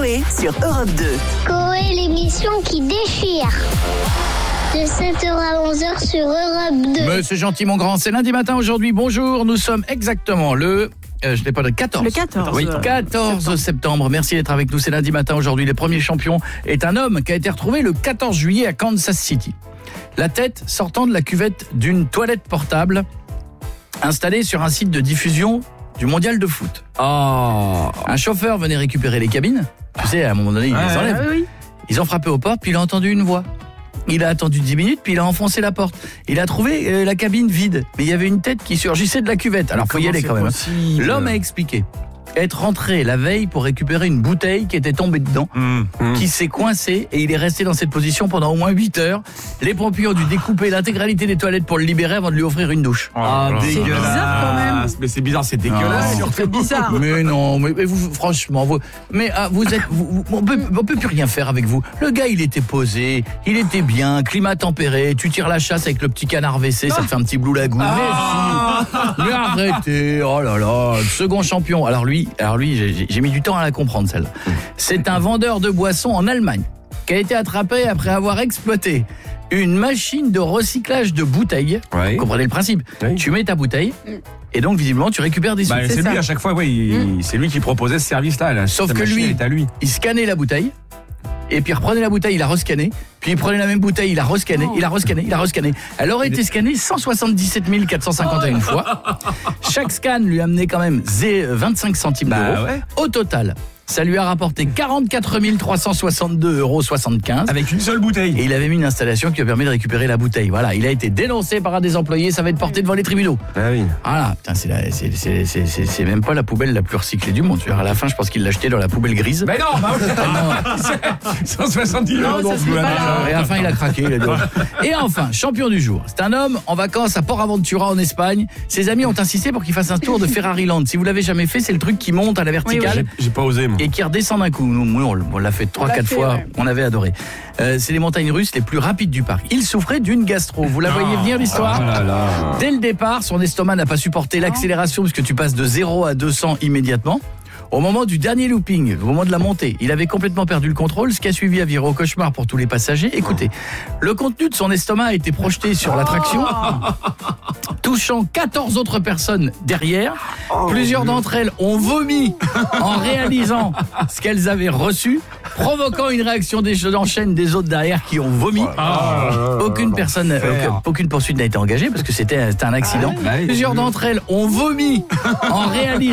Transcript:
Coé sur Europe 2. Coé, l'émission qui déchire. De 7h à 11h sur Europe 2. Mais c'est gentil mon grand, c'est lundi matin aujourd'hui. Bonjour, nous sommes exactement le 14. Le 14. Oui, 14 septembre. Merci d'être avec nous, c'est lundi matin aujourd'hui. Le premier champion est un homme qui a été retrouvé le 14 juillet à Kansas City. La tête sortant de la cuvette d'une toilette portable installée sur un site de diffusion du mondial de foot. Oh. Un chauffeur venait récupérer les cabines. Tu sais, à un moment donné, ils les enlèvent. Oui. Ils ont frappé aux portes, puis il a entendu une voix. Il a attendu 10 minutes, puis il a enfoncé la porte. Il a trouvé la cabine vide, mais il y avait une tête qui surgissait de la cuvette. Alors, faut y aller quand même. L'homme a expliqué être rentré la veille pour récupérer une bouteille qui était tombée dedans, qui s'est coincée, et il est resté dans cette position pendant au moins 8 heures. Les pompiers ont dû découper l'intégralité des toilettes pour le libérer avant de lui offrir une douche. C'est bizarre quand même. Mais c'est bizarre, c'est dégueulasse. C'est bizarre. Mais non, mais vous, franchement, on peut plus rien faire avec vous. Le gars, il était posé, il était bien, climat tempéré. Tu tires la chasse avec le petit canard WC, ça te fait un petit blue lagoon. Mais arrêtez, oh là là, le second champion. Alors lui, j'ai mis du temps à la comprendre celle-là. C'est un vendeur de boissons en Allemagne qui a été attrapé après avoir exploité une machine de recyclage de bouteilles. Ouais. Vous comprenez le principe? Oui. Tu mets ta bouteille et donc visiblement tu récupères des sous. C'est lui à chaque fois, c'est lui qui proposait ce service-là. Sauf que lui, est à lui. il scannait la bouteille, et puis il reprenait la bouteille, il la rescannait, puis il prenait la même bouteille, il la rescannait, il la rescannait. Elle aurait été scannée 177 451 fois. Chaque scan lui amenait quand même 25 centimes d'euros. Ouais. Au total, ça lui a rapporté 44 362,75 €. Avec une seule bouteille. Et il avait mis une installation qui lui a permis de récupérer la bouteille. Voilà, il a été dénoncé par un des employés, ça va être porté devant les tribunaux. Ah oui. Voilà, putain, c'est même pas la poubelle la plus recyclée du monde. Tu vois, à la fin, je pense qu'il l'a acheté dans la poubelle grise. Mais non, 170 €. Et enfin, il a craqué. Et enfin, champion du jour. C'est un homme en vacances à Port Aventura en Espagne. Ses amis ont insisté pour qu'il fasse un tour de Ferrari Land. Si vous l'avez jamais fait, c'est le truc qui monte à la verticale. J'ai pas osé, moi. Et qui redescend d'un coup. Nous, on l'a fait 3-4 fois. Ouais. On avait adoré. C'est les montagnes russes les plus rapides du parc. Il souffrait d'une gastro. Vous la voyez venir, l'histoire? Dès le départ, son estomac n'a pas supporté l'accélération puisque tu passes de 0 à 200 immédiatement. Au moment du dernier looping, au moment de la montée, il avait complètement perdu le contrôle, ce qui a suivi a viré au cauchemar pour tous les passagers. Écoutez, le contenu de son estomac a été projeté sur l'attraction, touchant 14 autres personnes derrière. Plusieurs d'entre elles ont vomi en réalisant ce qu'elles avaient reçu, provoquant une réaction en chaîne des autres derrière qui ont vomi. Aucune poursuite n'a été engagée parce que c'était un accident. Plusieurs d'entre elles ont vomi en réalisant